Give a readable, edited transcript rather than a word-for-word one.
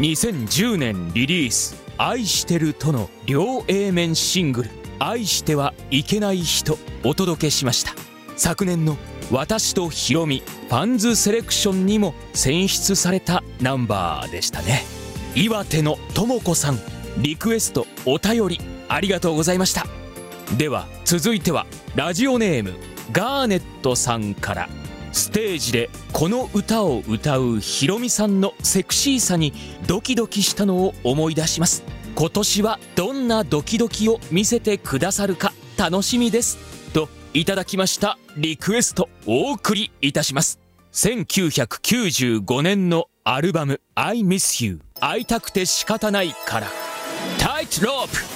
2010年リリース愛してるとの両 A 面シングル愛してはいけない人お届けしました。昨年の私とひろみファンズセレクションにも選出されたナンバーでしたね。岩手のともこさん、リクエストお便りありがとうございました。では続いてはラジオネームガーネットさんから、ステージでこの歌を歌うひろみさんのセクシーさにドキドキしたのを思い出します。今年はどんなドキドキを見せてくださるか楽しみですといただきましたリクエストお送りいたします。1995年のアルバム I Miss You 会いたくて仕方ないからタイトロープ